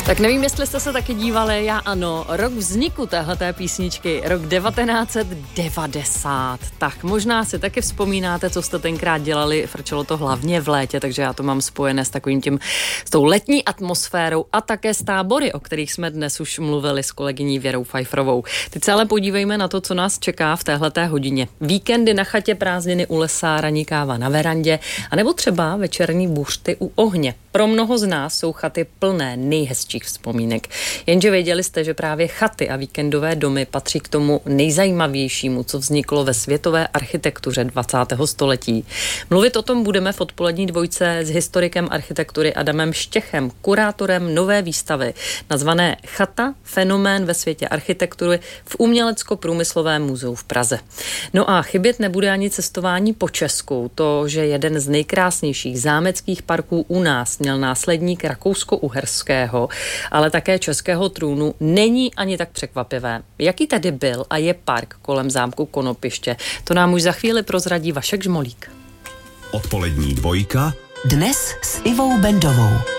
Tak nevím, jestli jste se taky dívali, já ano, rok vzniku téhleté písničky, rok 1990. Tak možná si taky vzpomínáte, co jste tenkrát dělali, frčelo to hlavně v létě, takže já to mám spojené s takovým tím, s tou letní atmosférou a také s tábory, o kterých jsme dnes už mluvili s kolegyní Věrou Pfeifferovou. Teď se ale podívejme na to, co nás čeká v téhleté hodině. Víkendy na chatě, prázdniny u lesa, ranní káva na verandě, anebo třeba večerní buřty u ohně. Pro mnoho z nás jsou chaty plné nejhezčích vzpomínek. Jenže věděli jste, že právě chaty a víkendové domy patří k tomu nejzajímavějšímu, co vzniklo ve světové architektuře 20. století. Mluvit o tom budeme v odpolední dvojce s historikem architektury Adamem Štěchem, kurátorem nové výstavy nazvané Chata, fenomén ve světě architektury v Umělecko-průmyslovém muzeu v Praze. No a chybět nebude ani cestování po Česku. To, že jeden z nejkrásnějších zámeckých parků u nás měl následník rakousko-uherského, ale také českého trůnu, není ani tak překvapivé. Jaký tady byl a je park kolem zámku Konopiště? To nám už za chvíli prozradí Vašek Žmolík. Odpolední dvojka. Dnes s Ivou Bendovou.